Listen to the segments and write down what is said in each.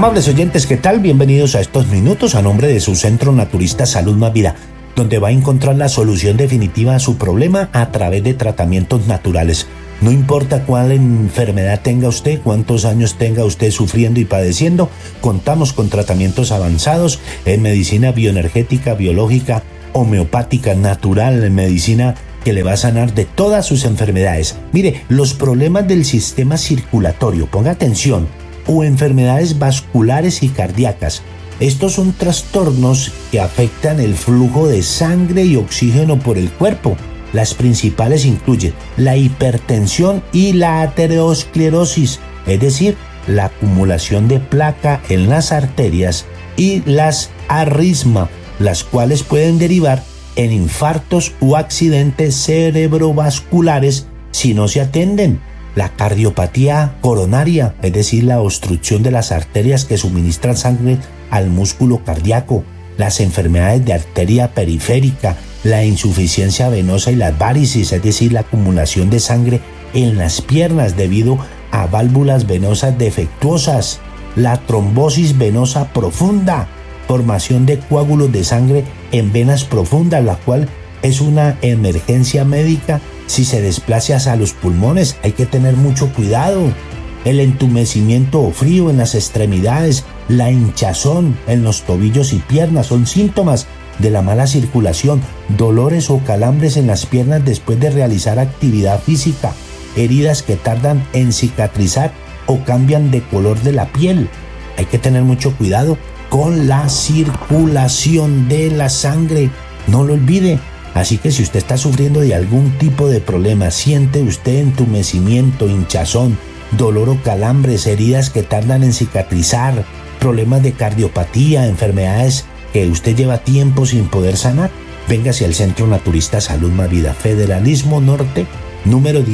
Amables oyentes, ¿qué tal? Bienvenidos a estos minutos a nombre de su Centro Naturista Salud Más Vida, donde va a encontrar la solución definitiva a su problema a través de tratamientos naturales. No importa cuál enfermedad tenga usted, cuántos años tenga usted sufriendo y padeciendo, contamos con tratamientos avanzados en medicina bioenergética, biológica, homeopática, natural, en medicina que le va a sanar de todas sus enfermedades. Mire, los problemas del sistema circulatorio, ponga atención, o enfermedades vasculares y cardíacas. Estos son trastornos que afectan el flujo de sangre y oxígeno por el cuerpo. Las principales incluyen la hipertensión y la aterosclerosis, es decir, la acumulación de placa en las arterias, y las arritmias, las cuales pueden derivar en infartos o accidentes cerebrovasculares si no se atienden. La cardiopatía coronaria, es decir, la obstrucción de las arterias que suministran sangre al músculo cardíaco, las enfermedades de arteria periférica, la insuficiencia venosa y las varices, es decir, la acumulación de sangre en las piernas debido a válvulas venosas defectuosas, la trombosis venosa profunda, formación de coágulos de sangre en venas profundas, la cual es una emergencia médica. Si se desplaza hacia los pulmones, hay que tener mucho cuidado. El entumecimiento o frío en las extremidades, la hinchazón en los tobillos y piernas son síntomas de la mala circulación, dolores o calambres en las piernas después de realizar actividad física, heridas que tardan en cicatrizar o cambian de color de la piel. Hay que tener mucho cuidado con la circulación de la sangre, no lo olvide. Así que si usted está sufriendo de algún tipo de problema, siente usted entumecimiento, hinchazón, dolor o calambres, heridas que tardan en cicatrizar, problemas de cardiopatía, enfermedades que usted lleva tiempo sin poder sanar, véngase al Centro Naturista Salud Más Vida, Federalismo Norte, número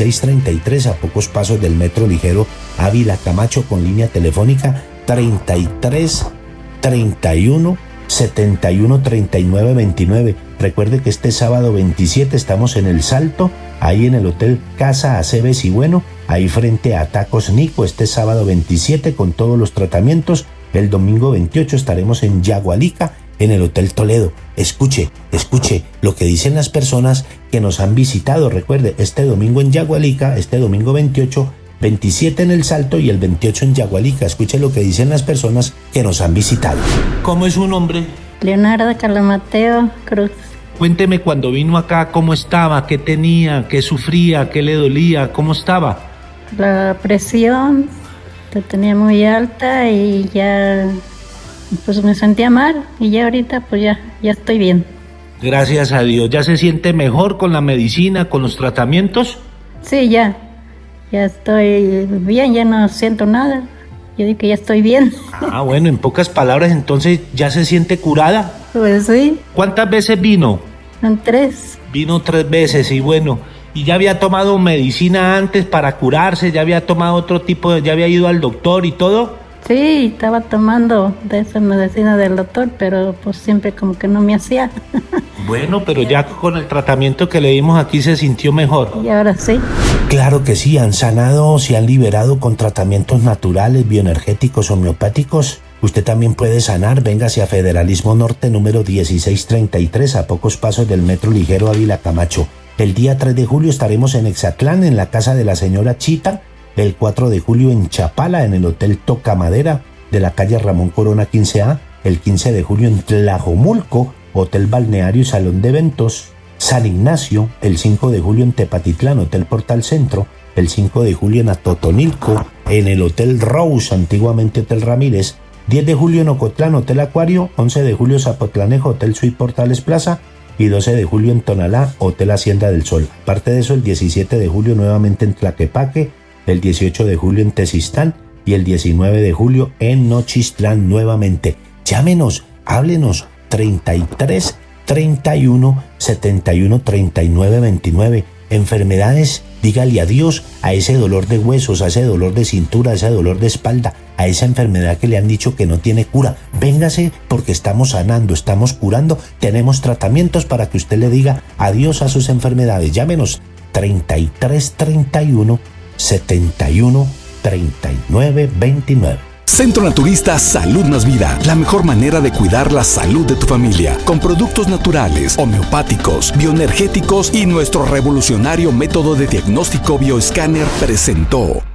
1633, a pocos pasos del Metro Ligero Ávila Camacho, con línea telefónica 33 31 71 39 29. Recuerde que este sábado 27 estamos en El Salto, ahí en el Hotel Casa Aceves y Bueno, ahí frente a Tacos Nico, este sábado 27 con todos los tratamientos. El domingo 28 estaremos en Yagualica, en el Hotel Toledo. Escuche lo que dicen las personas que nos han visitado. Recuerde, este domingo en Yagualica, este domingo 28, 27 en El Salto y el 28 en Yagualica. Escuche lo que dicen las personas que nos han visitado. ¿Cómo es su nombre? Leonardo Calamateo Cruz. Cuénteme, cuando vino acá, ¿cómo estaba? ¿Qué tenía? ¿Qué sufría? ¿Qué le dolía? ¿Cómo estaba? La presión la tenía muy alta y ya pues me sentía mal, y ya ahorita pues ya estoy bien. Gracias a Dios. ¿Ya se siente mejor con la medicina, con los tratamientos? Sí, ya estoy bien, ya no siento nada. Yo digo que ya estoy bien. Bueno, en pocas palabras, entonces, ¿ya se siente curada? Pues sí. ¿Cuántas veces vino? En 3. Vino 3 veces, y bueno, ¿y ya había tomado medicina antes para curarse? ¿Ya había tomado otro tipo ya había ido al doctor y todo? Sí, estaba tomando de esa medicina del doctor, pero pues siempre como que no me hacía. Bueno, pero ya con el tratamiento que le dimos aquí se sintió mejor. Y ahora sí. Claro que sí, han sanado, se han liberado con tratamientos naturales, bioenergéticos, homeopáticos. Usted también puede sanar. Véngase a Federalismo Norte, número 1633, a pocos pasos del Metro Ligero Ávila Camacho. El día 3 de julio estaremos en Exatlán, en la casa de la señora Chita. El 4 de julio en Chapala, en el Hotel Tocamadera de la calle Ramón Corona 15A. El 15 de julio en Tlajomulco, Hotel Balneario y Salón de Eventos. San Ignacio, el 5 de julio en Tepatitlán, Hotel Portal Centro. El 5 de julio en Atotonilco, en el Hotel Rose, antiguamente Hotel Ramírez. 10 de julio en Ocotlán, Hotel Acuario. 11 de julio Zapotlanejo, Hotel Suite Portales Plaza. Y 12 de julio en Tonalá, Hotel Hacienda del Sol. Aparte de eso, el 17 de julio nuevamente en Tlaquepaque, el 18 de julio en Tezistán y el 19 de julio en Nochistlán nuevamente. Llámenos, háblenos, 33 31 71 39 29. Enfermedades, dígale adiós a ese dolor de huesos, a ese dolor de cintura, a ese dolor de espalda, a esa enfermedad que le han dicho que no tiene cura. Véngase, porque estamos sanando, estamos curando, tenemos tratamientos para que usted le diga adiós a sus enfermedades. Llámenos 33 31 71 39 29. Centro Naturista Salud Más Vida, la mejor manera de cuidar la salud de tu familia, con productos naturales, homeopáticos, bioenergéticos y nuestro revolucionario método de diagnóstico bioescáner presentó